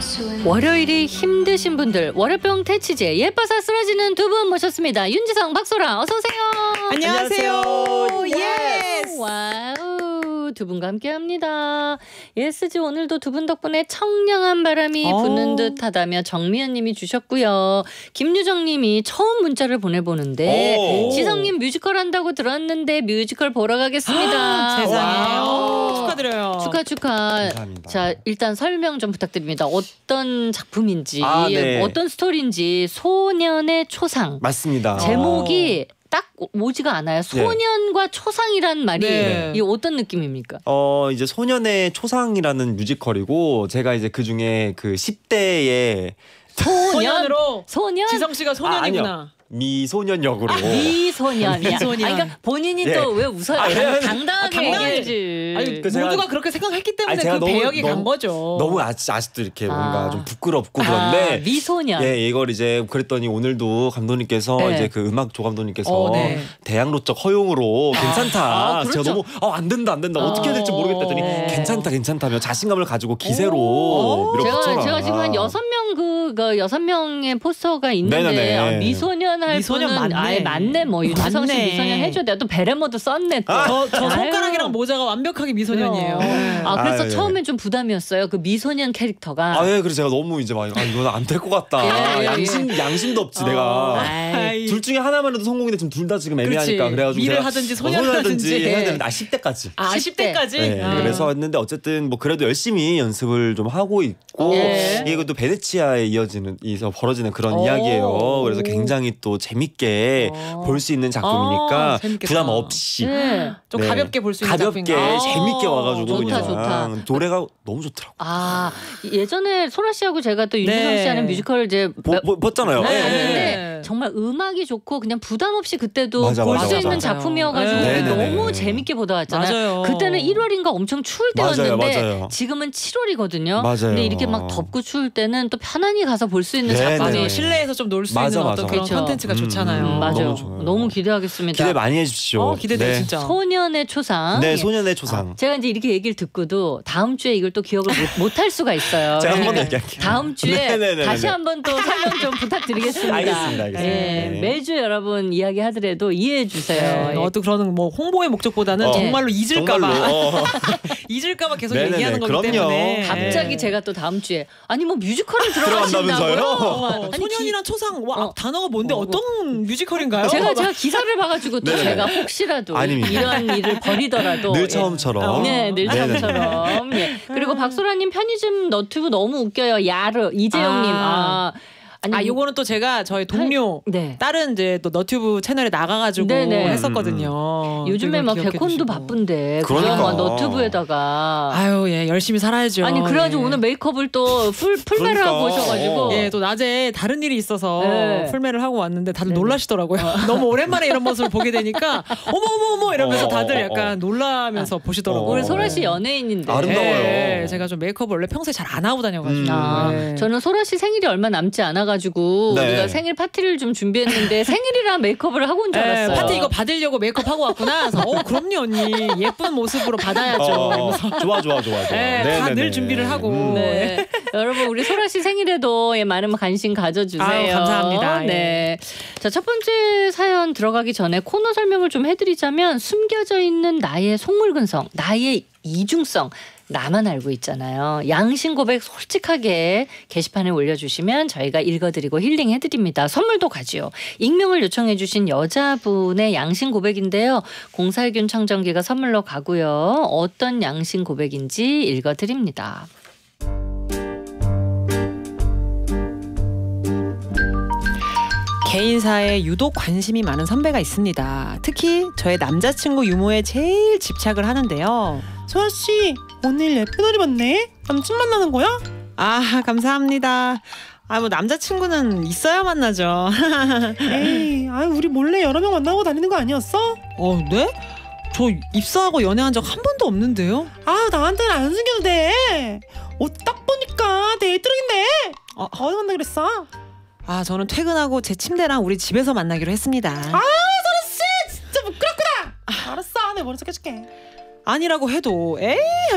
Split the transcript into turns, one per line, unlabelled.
월요일이 힘드신 분들, 월요병 퇴치제 예뻐서 쓰러지는 두 분 모셨습니다. 윤지성, 박소라 어서 오세요.
안녕하세요.
예스. 와우, 두 분과 함께합니다. 예스지 오늘도 두 분 덕분에 청량한 바람이 부는 듯하다며 정미연님이 주셨고요. 김유정님이 처음 문자를 보내보는데 지성님 뮤지컬 한다고 들었는데 뮤지컬 보러 가겠습니다.
세상에. 축하드려요.
축하.
감사합니다.
자, 일단 설명 좀 부탁드립니다. 어떤 작품인지,
네.
어떤 스토리인지. 소년의 초상.
맞습니다.
제목이 딱 오지가 않아요. 소년과 초상이란 말이 이 어떤 느낌입니까?
이제 소년의 초상이라는 뮤지컬이고 제가 이제 그 중에 그 10대의
소년으로
소년?
지성 씨가 소년이구나.
미소년 역으로
미소년이야.
미소년.
그러니까 본인이 또 왜 웃어요? 당당하게 얘기해야지.
아니,
제가-
모두가 그렇게 생각했기 때문에
제가
그 배역이 간
너무-
거죠.
너무 아직도 이렇게 뭔가 좀 부끄럽고 그런데
미소년.
예, 이걸 이제 그랬더니 오늘도 감독님께서
네.
이제 그 음악 조 감독님께서
네.
대학로적 허용으로 괜찮다.
그렇죠.
제가 너무 안 된다 어떻게 해야 될지 모르겠다 했더니 괜찮다며 자신감을 가지고 기세로 밀어붙여라.
제가 지금 한 6명 그 6명의 포스터가 있는데
네네네.
미소년 할
미소년
분은
맞네.
아예 맞네. 뭐 윤지성 씨
맞네.
미소년 해줘야 돼. 또 베레모도 썼네 또.
저 손가락이랑
아유.
모자가 완벽하게 미소년이에요.
그래서
아유,
처음엔 좀 부담이었어요. 그 미소년 캐릭터가.
예, 그래서 제가 너무 이제 막 이건 안 될 것 같다.
예.
양심도 없지 내가.
아이.
둘 중에 하나만 해도 성공인데 지금 둘 다 지금 애매하니까
그렇지.
그래가지고
미를
제가
하든지 소년을 하든지.
해야 되는데 10대까지.
10대까지?
네, 그래서 했는데 어쨌든 뭐 그래도 열심히 연습을 좀 하고 있고 이것도 베네치아에 이어서 벌어지는 그런 이야기예요. 그래서 굉장히 또 재밌게 볼 수 있는 작품이니까
재밌겠다.
부담 없이
좀 가볍게 볼 수 있는
가볍게
작품인가?
재밌게 와가지고
좋다,
그냥 노래가 너무 좋더라고.
예전에 소라 씨하고 제가 또 윤지성 씨 하는 뮤지컬 이제
봤잖아요.
봤는데 정말 음악이 좋고 그냥 부담 없이 그때도
맞아,
볼
맞아,
수
맞아.
있는 작품이어가지고
네.
너무
네네네.
재밌게 보다 왔잖아요.
맞아요.
그때는 1월인가 엄청 추울 때였는데
맞아요.
지금은 7월이거든요.
맞아요.
근데 이렇게 막 덥고 추울 때는 또 편안히 가서 볼 수 있는
네네.
작품이
맞아요. 실내에서 좀 놀 수
맞아,
있는
맞아.
어떤 그런
그렇죠.
콘텐츠가 좋잖아요.
맞아요.
너무 좋아요.
너무 기대하겠습니다.
기대 많이 해주십시오.
기대돼
네.
진짜.
소년의 초상.
네, 소년의 초상.
제가 이제 이렇게 얘기를 듣고도 다음 주에 이걸 또 기억을 못할 수가 있어요.
제가 한 번
그러니까
더 얘기할게요.
다음 주에
네네네네.
다시 한번 또 설명 좀 부탁드리겠습니다.
알겠습니다.
네, 매주 여러분 이야기하더라도 이해해 주세요.
또 그러는 뭐 홍보의 목적보다는 정말로 잊을까봐
정말로.
잊을까봐 계속
네네네.
얘기하는 거기
그럼요.
때문에
갑자기 제가 또 다음 주에 아니 뭐 뮤지컬을 들어가신다고요?
들어간다면서요?
아니,
소년이란 초상 단어가 뭔데 어떤 뮤지컬인가요?
제가 기사를 봐가지고 또
네네.
제가 혹시라도
아닙니다.
이런 일을 벌이더라도
늘 처음처럼.
네, 늘
네네네.
처음처럼. 그리고 박소라님 편의점 너튜브 너무 웃겨요. 야르 이재영님. 아니
요거는 또 제가 저희 동료
네.
다른 이제 또 너튜브 채널에 나가가지고
네네.
했었거든요.
요즘에 막
기억해
개콘도
주시고.
바쁜데
그러니까.
그거 막 너튜브에다가
열심히 살아야죠.
아니 그래가지고 오늘 메이크업을 또 풀메를
그러니까.
하고 오셔가지고
또 낮에 다른 일이 있어서 풀메를 하고 왔는데 다들
네네.
놀라시더라고요. 너무 오랜만에 이런 모습을 보게 되니까 어머 이러면서 다들 약간 놀라면서 보시더라고요.
우리 소라 씨 연예인인데
아름다워요.
제가 좀 메이크업 원래 평소에 잘 안 하고 다녀가지고.
저는 소라 씨 생일이 얼마 남지 않아가지고
네.
우리가 생일 파티를 좀 준비했는데 생일이라 메이크업을 하고 온 줄 알았어요.
파티 이거 받으려고 메이크업 하고 왔구나. 그래서 그럼요 언니 예쁜 모습으로 받아야죠. 이러면서
좋아.
다 늘 준비를 하고.
네. 여러분 우리 소라 씨 생일에도 많은 관심 가져주세요.
감사합니다.
네. 자, 첫 번째 사연 들어가기 전에 코너 설명을 좀 해드리자면 숨겨져 있는 나의 속물근성, 나의 이중성 나만 알고 있잖아요. 양심 고백 솔직하게 게시판에 올려주시면 저희가 읽어드리고 힐링해드립니다. 선물도 가지요. 익명을 요청해 주신 여자분의 양심 고백인데요. 공살균 청정기가 선물로 가고요. 어떤 양심 고백인지 읽어드립니다.
개인사에 유독 관심이 많은 선배가 있습니다. 특히 저의 남자친구 유무에 제일 집착을 하는데요.
소아씨 오늘 예쁜 옷 입었네? 남친 만나는 거야?
감사합니다. 뭐 남자친구는 있어야 만나죠.
에이 우리 몰래 여러 명 만나고 다니는 거 아니었어?
네? 저 입사하고 연애한 적 한 번도 없는데요.
나한테는 안 숨겨도 돼. 옷 딱 보니까 데이트룩인데 어디 간다 그랬어?
저는 퇴근하고 제 침대랑 우리 집에서 만나기로 했습니다.
소라씨 진짜 부끄럽구나. 알았어 내 머리 섞여줄게.
아니라고 해도 에이